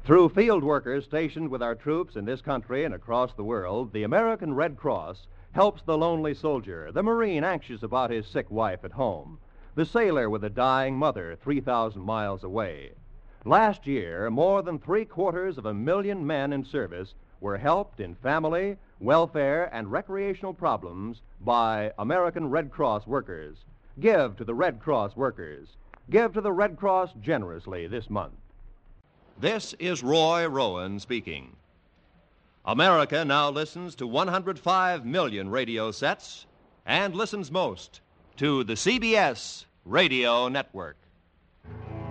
Through field workers stationed with our troops in this country and across the world, the American Red Cross helps the lonely soldier, the Marine anxious about his sick wife at home, the sailor with a dying mother 3,000 miles away. Last year, more than 750,000 men in service were helped in family, welfare, and recreational problems by American Red Cross workers. Give to the Red Cross workers. Give to the Red Cross generously this month. This is Roy Rowan speaking. America now listens to 105 million radio sets and listens most to the CBS Radio Network.